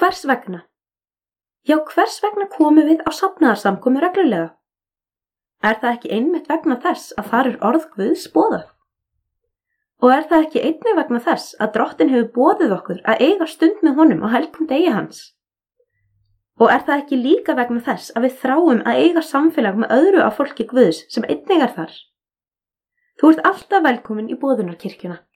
hvers vegna? Já, hvers vegna komum við á safnaðarsamkomu reglulega? Er það ekki einmitt vegna þess að þar orð Guðs boðað? Og er það ekki einnig vegna þess að Drottinn hefur boðið okkur að eiga stund með honum á helgum degi hans? Og er það ekki líka vegna þess að við þráum að eiga samfélag með öðru af fólki Guðs sem einnig þar? Þú ert alltaf velkomin í boðunarkirkjuna.